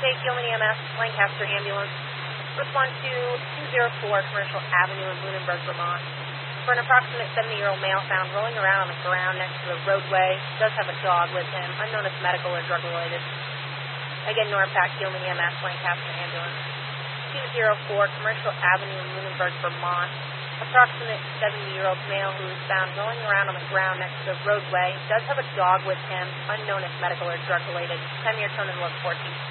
Take Gilman EMS, Lancaster Ambulance. Respond to 204 Commercial Avenue in Lunenburg, Vermont. For an approximate 70-year-old male found rolling around on the ground next to the roadway. Does have a dog with him, unknown if medical or drug-related. Again, NORPAC, Gilman EMS, Lancaster Ambulance. 204 Commercial Avenue in Lunenburg, Vermont. Approximate 70-year-old male who is found rolling around on the ground next to the roadway. Does have a dog with him, unknown if medical or drug-related. 10-year tone and look 14.